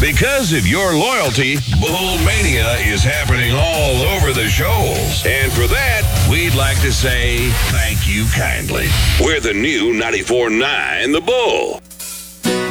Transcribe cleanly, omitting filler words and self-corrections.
Because of your loyalty, Bull Mania is happening all over the shoals. And for that, we'd like to say thank you kindly. We're the new 94.9 The Bull.